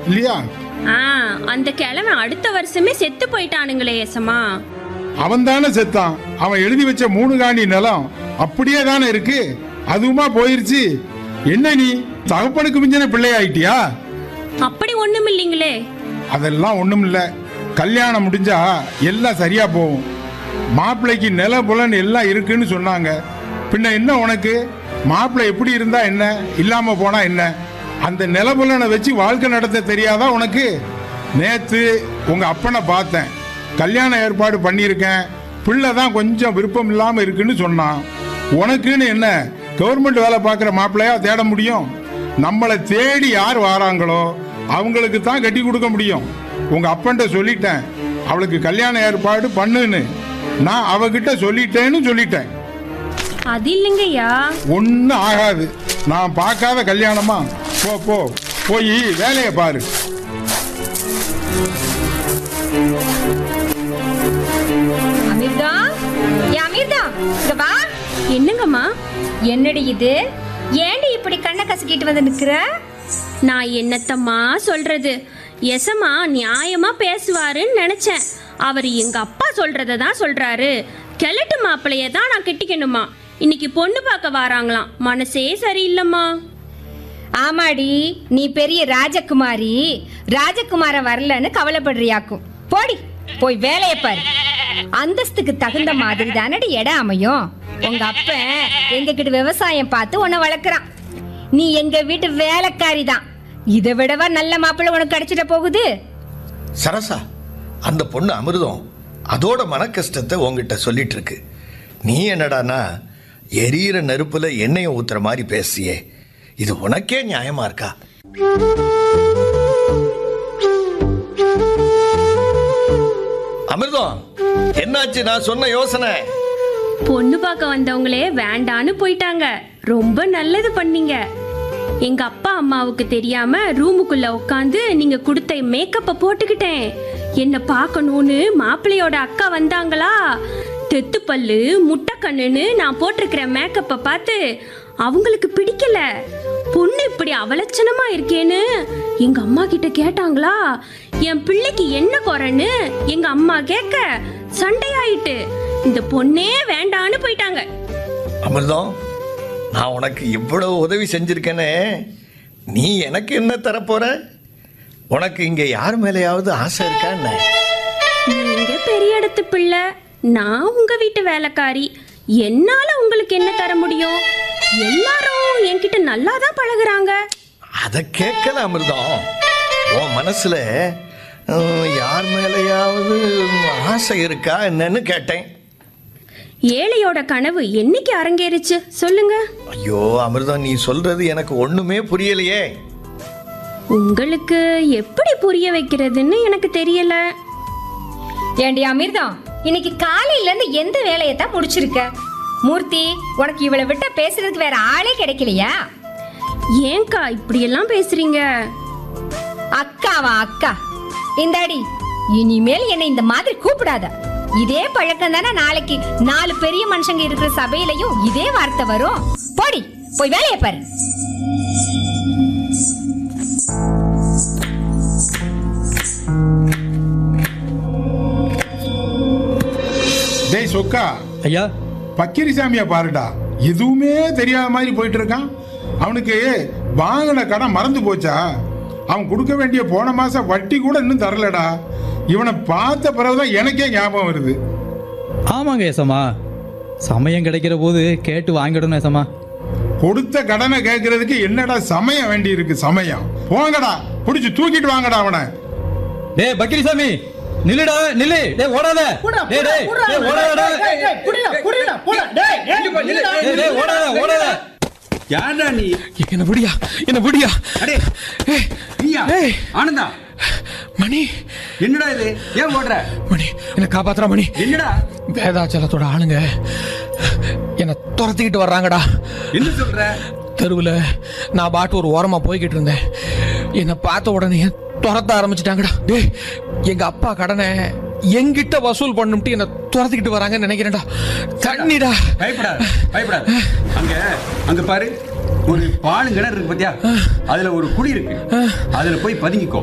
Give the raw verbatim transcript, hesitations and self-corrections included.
இல்லையா? ஆ, அந்த கிழவன் அடுத்த வருஷமே செத்து போயிட்டானுங்களே எசமா. அவன் தானே செத்தான். அவன் எழுதி வச்ச மூணு காணி நிலம் அப்படியே தானே இருக்கு. அதுவுமா போயிருச்சு. என்ன நீ தகப்பனுக்கு மிஞ்சின பிள்ளையாயிட்டியா? அப்படி ஒண்ணும் இல்லைங்களே. அதெல்லாம் ஒண்ணும் இல்ல. கல்யாணம் முடிஞ்சா எல்லாம் சரியா போகும். மாப்பிள்ளைக்கு நில புலன் எல்லாம் இருக்குன்னு சொன்னாங்க. பின்ன என்ன உனக்கு? மாப்பிள்ளை எப்படி இருந்தா என்ன, இல்லாம போனா என்ன? அந்த நில புலனை வச்சு வாழ்க்கை நடத்த தெரியாதா உனக்கு? நேத்து உங்க அப்பனை பார்த்தேன். கல்யாண ஏற்பாடு பண்ணியிருக்கேன், பிள்ளை தான் கொஞ்சம் விருப்பம் இல்லாம இருக்குன்னு சொன்னான். உனக்குன்னு என்ன கவர்மெண்ட் வேலை பார்க்குற மாப்பிள்ளையா தேட முடியும்? நம்மளை தேடி யார் வாராங்களோ அவங்களுக்கு தான் கட்டி கொடுக்க முடியும். உங்க அப்பன்ட்ட சொல்லிட்டேன், அவளுக்கு கல்யாண ஏற்பாடு பண்ணுன்னு. நான் அவகிட்ட சொல்லிட்டேன்னு சொல்லிட்டேன். அது இல்லைங்கய்யா. ஒன்னும் ஆகாது. நான் பார்க்காத கல்யாணமா? போ போ போய் வேலையை பாரு. அமிர்தா, ஏ அமிர்தா, இங்க வா. என்னங்கம்மா? என்னடி இது? ஏண்டி இப்படி கண்ணை கசக்கிட்டு வந்து நிக்கிற? நான் என்னத்தம்மா சொல்றது? எசமா நியாயமா பேசுவாருன்னு நினைச்சேன். அவர் எங்க அப்பா சொல்றத தான் சொல்றாரு. கிழட்டு மாப்பிள்ளைய தான் நான் கட்டிக்கணுமா. இன்னைக்கு பொண்ணு பார்க்க வராங்களாம். மனசே சரியில்லைம்மா. ஆமாடி, நீ பெரிய ராஜகுமாரி. ராஜகுமார வரலன்னு கவலைப்படுறியாக்கும். போடி, போய் வேலையை பாரு. அந்தஸ்துக்கு தகுந்த மாதிரி தானடி இடம் அமையும். உங்க அப்ப எங்க கிட்ட விவசாயம் பார்த்து உன்னை வளர்க்குறான். நீ எங்க வீட்டு வேலைக்காரி தான். இதை விடவா நல்ல மாப்பிள்ளை உனக்கு கிடைச்சிட போகுது? சரசா, அந்த பொண்ணு அமிர்தம் அதோட மன கஷ்டத்தை உங்ககிட்ட சொல்லிட்டு இருக்கு. நீ என்னடானா எரியிற நெருப்புல எண்ணெயை ஊத்துற மாதிரி பேசியே. இது உனக்கே நியாயமா இருக்கா? அமிர்தம், என்னாச்சு நான் சொன்ன யோசனை? பொண்ணு பார்க்க வந்தவங்களே வேண்டான்னு போயிட்டாங்க. ரொம்ப நல்லது பண்ணீங்க. எங்க அப்பா அம்மாவுக்கு தெரியாம ரூமுக்குள்ள உட்காந்து நீங்க கொடுத்த மேக்கப்பை போட்டுக்கிட்டேன். என்ன பார்க்கணும்னு மாப்பிள்ளையோட அக்கா வந்தாங்களா? தெத்து பல்லு முட்டை கண்ணுன்னு நான் போட்டிருக்கிற மேக்கப்பை பார்த்து அவங்களுக்கு பிடிக்கல. பொண்ணு இப்படி அவலட்சணமா இருக்கேன்னு எங்க அம்மா கிட்ட கேட்டாங்களா? என் பிள்ளைக்கு என்ன குறைன்னு எங்க அம்மா கேட்க சண்டையாயிட்டு இந்த பொண்ணே வேண்டான்னு போயிட்டாங்க. அமிர்தம், நான் உனக்கு இவ்வளவு உதவி செஞ்சிருக்கேனே, நீ எனக்கு என்ன தரப்போற? உனக்கு இங்க யார் மேலேயாவது ஆசை இருக்கா என்ன? நீங்க பெரிய இடத்து பிள்ளை, நான் உங்க வீட்டு வேலைக்காரி. என்னால உங்களுக்கு என்ன தர முடியும்? எல்லாரும் என்கிட்ட நல்லா தான் பழகுறாங்க. அதை கேட்கல அமிர்தம். உன் மனசுல அஹ், யார் மேலேயாவது ஆசை இருக்கா என்னன்னு கேட்டேன். ஏழையோட கனவு என்னைக்கு அரங்கேறிச்சு சொல்லுங்க? ஐயோ அமிர்தம், நீ சொல்றது எனக்கு ஒண்ணுமே புரியலையே. உங்களுக்கு எப்படி புரிய வைக்கிறதுன்னு எனக்கு தெரியல. ஏண்டி அமிர்தம், இன்னைக்கு காலையில இருந்து எந்த வேலையை தான் முடிச்சிருக்க? மூர்த்தி, உனக்கு இவளை விட்டா பேசுறதுக்கு வேற ஆளே கிடைக்கலையா? ஏங்கா இப்படி எல்லாம் பேசுறீங்க? அக்காவா அக்கா? இந்தாடி, இனிமேல் என்னை இந்த மாதிரி கூப்பிடாத. இதே பழக்கம் தானே நாளைக்கு நாலு பெரிய மனுஷங்க இருக்கிற சபையிலையும் இதே வார்த்தை வரும். போடி, போய் வேலையை பாரு. டேய் சொக்கா, ஐயா, பக்கிரிசாமியா பாருடா. எதுவுமே தெரியாத மாதிரி போயிட்டு இருக்கான். அவனுக்கு வாங்கின கடன் மறந்து போச்சா? அவன் கொடுக்க வேண்டிய போன மாசம் வட்டி கூட இன்னும் தரலடா. இவனை பார்த்த பிறகுதான் எனக்கே ஞாபகம் வருது. ஆமாங்க ஏசம்மா, சமயம் கிடைக்கிற போது கேட்டு வாங்கிடணும் ஏசம்மா. கொடுத்த கடனை கேட்கறதுக்கு என்னடா சமயம் வேண்டி இருக்கு? சமயம் போங்கடா, பிடிச்சு தூக்கிட்டு வாங்கடா அவனை. டேய் பக்கிரிசாமி, நில்லுடா நில்லு. டேய் ஓடாத. டேய் டேய் டேய் ஓடாதடா. டேய் டேய் ஓடாத ஓடாத. யாரா நீ? என்ன விடியா, என்ன விடியா. அடே நீயா? ஏய் ஆனந்தா, மணி, என்னடா இது? ஏன் ஓடுற? மணி என்ன காப்பாத்துறா மணி. என்னடா? வேதாச்சலத்தோட ஆளுங்க என்ன துரத்திக்கிட்டு வர்றாங்கடா. என்ன சொல்ற? தெருவில் நான் பாட்டு ஒரு ஓரமா போய்கிட்டு இருந்தேன். என்னை பார்த்த உடனே துரத்த ஆரம்பிச்சிட்டாங்கடா. டேய், எங்க அப்பா கடனை எங்கிட்ட வசூல் பண்ணும்ட்டு என்ன துரத்திக்கிட்டு வராங்கன்னு நினைக்கிறேன்டா. தண்ணிடா. பயப்படாத பயப்படாத. அங்க அங்க பாரு, ஒரு பாலு கிணறு இருக்கு பாத்தியா? அதுல ஒரு குழி இருக்கு. அதுல போய் பதுங்கிக்கோ.